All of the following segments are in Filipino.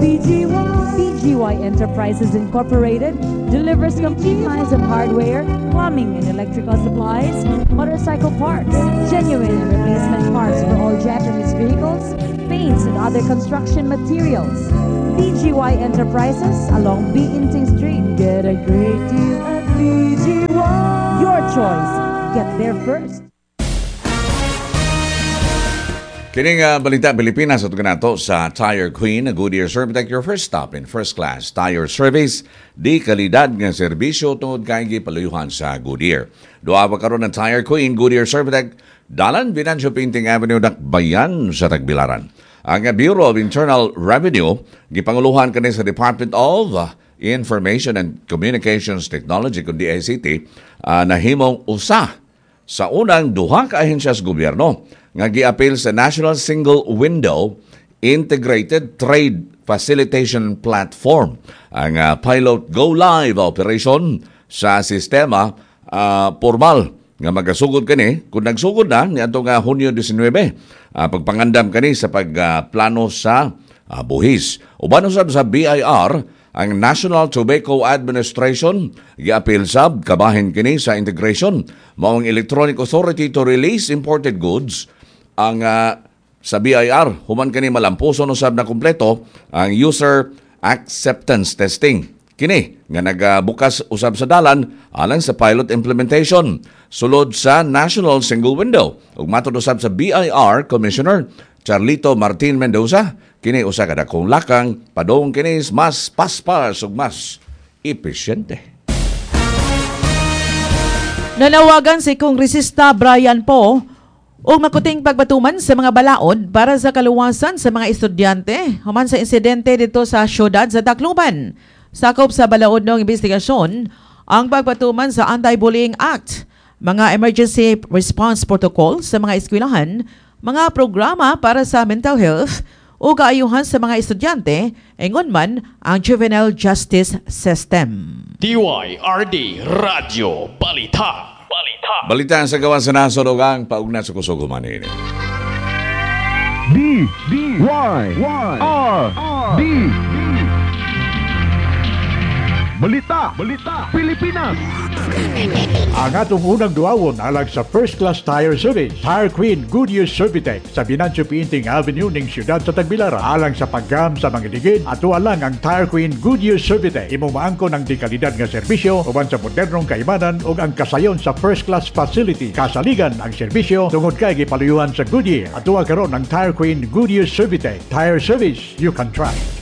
PGY Enterprises Incorporated delivers complete lines of hardware, plumbing and electrical supplies, motorcycle parts, genuine and replacement parts for all Japanese vehicles, paints and other construction materials. PGY Enterprises along Binting Street. Get a great deal at PGY. Your choice. Get there first. Kining balita Pilipinas at kanato sa Tire Queen, Goodyear Servitec, your first stop in first class tire service, di kalidad nga serbisyo tungod kay gipaluyuhan sa Goodyear. Duha pa karon ng Tire Queen, Goodyear Servitec, dalan Venancio Painting Avenue, Dakbayan sa Tagbilaran. Ang Bureau of Internal Revenue gipanguluhan kani sa Department of Information and Communications Technology kundi ICT nahimong usa sa unang duha ka ahensya sa gobyerno nga giapil sa National Single Window Integrated Trade Facilitation Platform. Ang pilot go-live operation sa sistema formal nga magasugod kani kung nagsugod na niadto nga Hunyo 19 pagpangandam kani sa pagplano sa buhis. Uban usab sa BIR ang National Tobacco Administration giapil sab kabahin kini sa integration mao ang Electronic Authority to Release Imported Goods ang sa BIR human kani malampuson usab na kumpleto ang user acceptance testing kini nga nagabukas usab sa dalan alang sa pilot implementation sulod sa National Single Window ug matud usab sa BIR Commissioner Charlito Martin Mendoza kini usa ka dakong lakang padong kini mas paspas ug mas epesyente. Nanawagan si Kongresista Brian Poe o makuting pagbatuman sa mga balaod para sa kaluwasan sa mga estudyante human sa insidente dito sa syudad sa Tacloban. Sakop sa balaod ng investigasyon ang pagbatuman sa Anti-Bullying Act, mga emergency response protocol sa mga eskwelahan, mga programa para sa mental health o kaayuhan sa mga estudyante, ingon man ang juvenile justice system. DYRD Radio Balita. Balita sa gawa sa nasod ug ang paugna sa kusog human ini. DYRD Balita Pilipinas. Ang atong unang duawon alag sa first class tire service, Tire Queen Goodyear Servitec sa Venancio Painting Avenue ning siyudad sa Tagbilaran. Alang sa paggam sa mga ligid, ato alang ang Tire Queen Goodyear Servitec. Imo maangkon ang di kalidad nga serbisyo uban sa modernong kaibanan ug ang kasayon sa first class facility. Kasaligan ang serbisyo tungod kay gipaluyuhan sa Goodyear. Ato karon ang Tire Queen Goodyear Servitec. Tire service you can trust.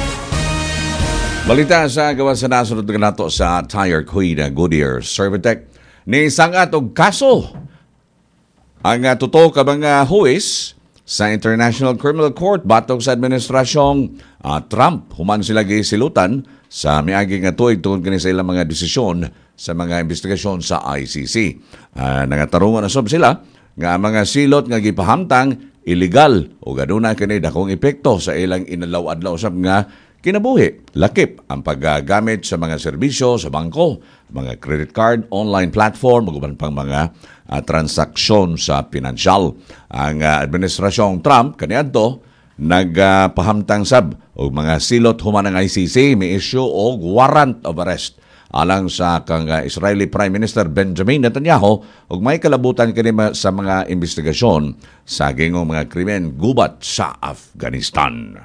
Balita sa gawa sa nasunod nga nato sa Tire Queen Goodyear Servitec ni sangat og kaso ang tuto ka mga huwis sa International Criminal Court batok sa administrasyong Trump human sila gisilutan sa miagi nga tuig tungod kini sa ilang mga desisyon sa mga investigasyon sa ICC. Nangatarungan na sila nga mga silot nga gipahamtang illegal o aduna kini dakong epekto sa ilang inadlaw-adlaw usab nga kinabuhi, lakip ang paggamit sa mga serbisyo sa bangko, mga credit card, online platform, ug pang mga transaksyon sa pinansyal. Ang administrasyong Trump kaniadto nagpahamtang sab og mga silot human ng ICC may issue og warrant of arrest alang sa kang Israeli Prime Minister Benjamin Netanyahu ug may kalabutan kini sa mga investigasyon sa gingong mga krimen gubat sa Afghanistan.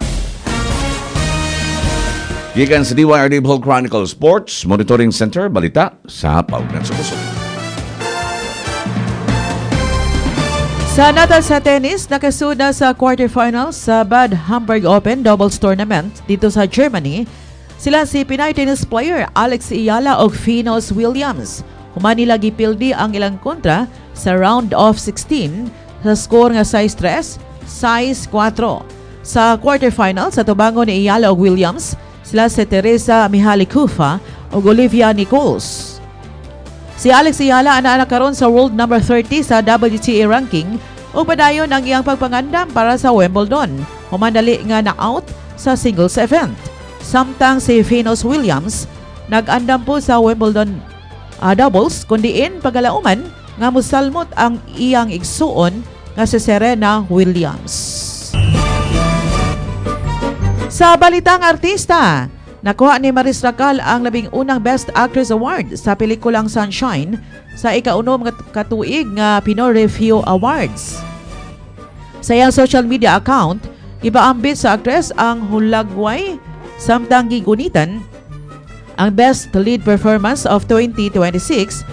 Gikan sa DYRD Bohol Chronicle Sports Monitoring Center, balita sa Paugnan sa Kusog. Sa natal sa tennis, nakasuda sa quarterfinals sa Bad Hamburg Open Doubles Tournament dito sa Germany, sila si Pinay tennis player Alex Iyala o Venus Williams. Human nila gipildi ang ilang kontra sa round of 16 sa score nga 6-3, 6-4. Sa quarterfinals, sa tubangon ni Iyala o Williams, sila si Teresa Mihalikufa o Olivia Nichols. Si Alex Iyala ana karon sa world number 30 sa WTA ranking o padayon ang iyang pagpangandam para sa Wimbledon. Humandali nga na-out sa singles event. Samtang si Venus Williams nag-andam po sa Wimbledon doubles kundiin pagalauman nga musalmot ang iyang igsuon nga si Serena Williams. Sa balitang artista, nakuha ni Maris Racal ang 11 Best Actress Award sa pelikulang Sunshine sa ika-unom katuig nga Pinoy Review Awards. Sa iyang social media account, ibaambit sa actress ang hulagway samtang gigunitan ang Best Lead Performance of 2026